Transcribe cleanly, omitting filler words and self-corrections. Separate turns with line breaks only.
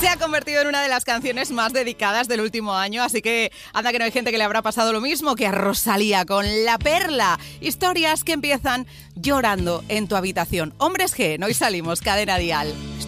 ha convertido en una de las canciones más dedicadas del último año, así que anda que no hay gente que le habrá pasado lo mismo que a Rosalía con La Perla. Historias que empiezan llorando en tu habitación. Hombres G, hoy salimos, Cadena Dial.